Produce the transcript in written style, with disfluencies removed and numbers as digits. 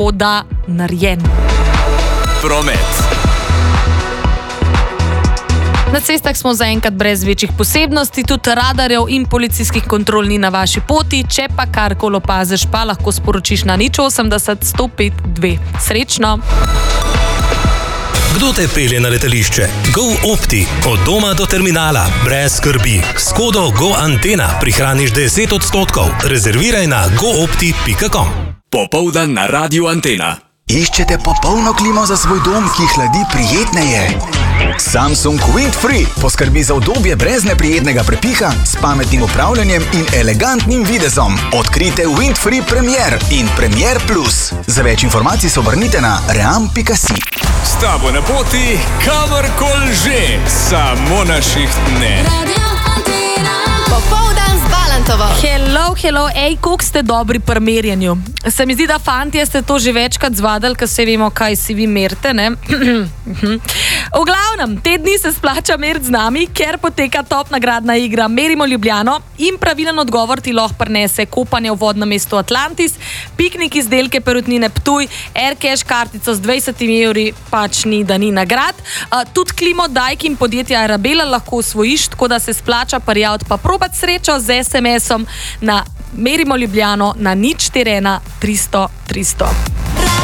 tako da narejen. Promet. Na cestah smo zaenkrat brez večjih posebnosti, tudi radarjev in policijskih kontrol ni na vaši poti. Če pa karkoli opaziš, pa lahko sporočiš na 080 105 2. Srečno! Kdo te pelje na letališče? GoOpti. Od doma do terminala. Brez skrbi. S kodo GoAntena prihraniš 10%. Rezerviraj na goopti.com. Popoldan na Radiu Antena. Iščete popolno klimo za svoj dom, ki hladi prijetneje? Samsung Windfree poskrbi za udobje brez neprijetnega prepiha, s pametnim upravljanjem in elegantnim videzom. Odkrite Windfree Premier in Premier Plus. Za več informacij se obrnite na ream.si. S tabo na poti, kamorkoli že, samo na šiht ne. Popoldan z Balantovo. Hello, koliko ste dobri pri merjenju. Se mi zdi, da fantje ste to že večkrat zvadali, ker se vemo, kaj si vi merite, ne? V glavnem, te dni se splača meriti z nami, ker poteka top nagradna igra Merimo Ljubljano in pravilen odgovor ti lahko prinese kopanje v vodnem mestu Atlantis, piknik izdelke Perutnine Ptuj, Aircash kartico z 20 evri, pač ni, da ni nagrad. Tudi klimo Daikin podjetja Arabella lahko osvojiš, tako da se splača prijaviti pa probati srečo z SMS-om na Merimo Ljubljano na 041 300 300.